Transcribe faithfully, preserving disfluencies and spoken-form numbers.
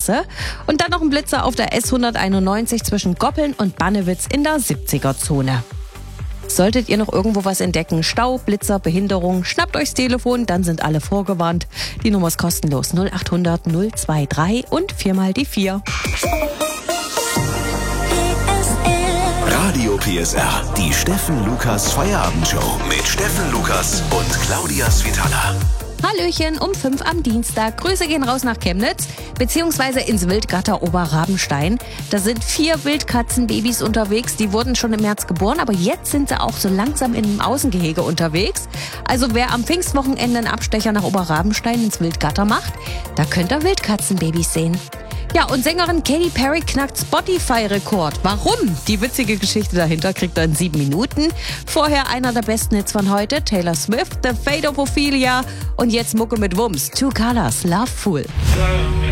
Straße. Und dann noch ein Blitzer auf der S hunderteinundneunzig zwischen Goppeln und Bannewitz in der siebziger-Zone. Solltet ihr noch irgendwo was entdecken, Stau, Blitzer, Behinderung, schnappt euch das Telefon, dann sind alle vorgewarnt. Die Nummer ist kostenlos null acht hundert null zwei drei und viermal die vier. Radio P S R, die Steffen Lukas Feierabendshow mit Steffen Lukas und Claudia Svitala. Hallöchen, um fünf am Dienstag. Grüße gehen raus nach Chemnitz, beziehungsweise ins Wildgatter Oberrabenstein. Da sind vier Wildkatzenbabys unterwegs, die wurden schon im März geboren, aber jetzt sind sie auch so langsam in einem Außengehege unterwegs. Also wer am Pfingstwochenende einen Abstecher nach Oberrabenstein ins Wildgatter macht, da könnt ihr Wildkatzenbabys sehen. Ja, und Sängerin Katy Perry knackt Spotify-Rekord. Warum? Die witzige Geschichte dahinter kriegt er in sieben Minuten. Vorher einer der besten Hits von heute, Taylor Swift, The Fate of Ophelia. Und jetzt Mucke mit Wumms, Two Colors, Loveful.